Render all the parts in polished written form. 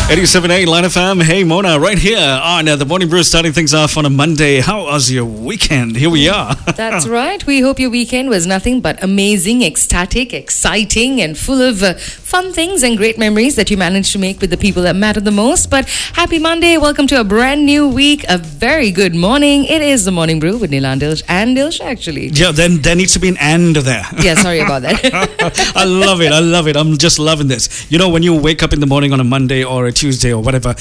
87.8 Line FM. Hey Mona, right here on the Morning Brew, starting things off on a Monday. How was your weekend? Here we are. That's right. We hope your weekend was nothing but amazing, ecstatic, exciting, and full of fun things and great memories that you managed to make with the people that matter the most. But happy Monday. Welcome to a brand new week. A very good morning. It is the Morning Brew with Neela and Dilsh, actually. Yeah, then there needs to be an and there. Yeah, sorry about that. I love it. I'm just loving this. You know, when you wake up in the morning on a Monday or a Tuesday or whatever,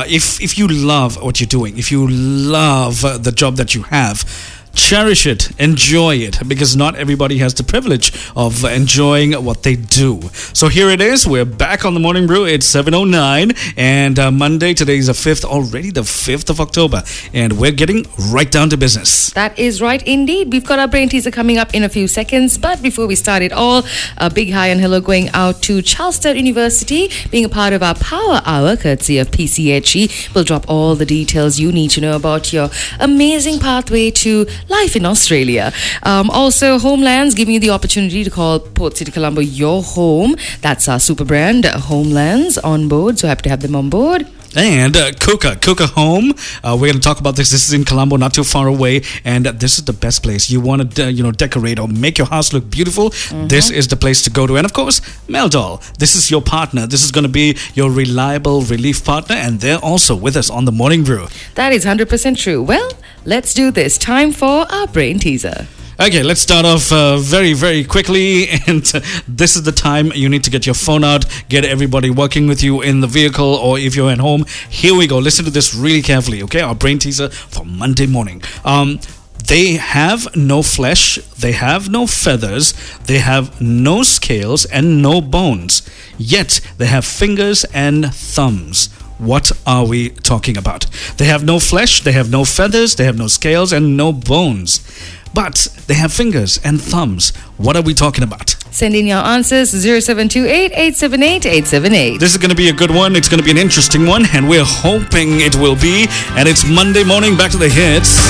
if you love what you're doing, if you love the job that you have, cherish it, enjoy it, because not everybody has the privilege of enjoying what they do. So here it is. We're back on the Morning Brew. It's 7:09 and Monday. Today is the 5th, already the 5th of October, and we're getting right down to business. That is right indeed. We've got our brain teaser coming up in a few seconds, but before we start it all, a big hi and hello going out to Charlestown University, being a part of our Power Hour, courtesy of PCHE. We'll drop all the details you need to know about your amazing pathway to life in Australia. Also, Homelands giving you the opportunity to call Port City Colombo your home. That's our super brand, Homelands, on board. So happy to have them on board. And Kuka Home. We're going to talk about this. This is in Colombo, not too far away, and this is the best place. You want to, decorate or make your house look beautiful. Mm-hmm. This is the place to go to. And of course, Meldol. This is your partner. This is going to be your reliable relief partner, and they're also with us on the Morning Brew. That is 100% true. Well, let's do this. Time for our brain teaser. Okay, let's start off very, very quickly. And this is the time you need to get your phone out, get everybody working with you in the vehicle, or if you're at home. Here we go. Listen to this really carefully, okay? Our brain teaser for Monday morning. They have no flesh, they have no feathers, they have no scales and no bones, yet they have fingers and thumbs. What are we talking about? They have no flesh, they have no feathers, they have no scales and no bones, but they have fingers and thumbs. What are we talking about? Send in your answers, 0728 878 878. This is going to be a good one. It's going to be an interesting one, and we're hoping it will be. And it's Monday morning, back to the hits.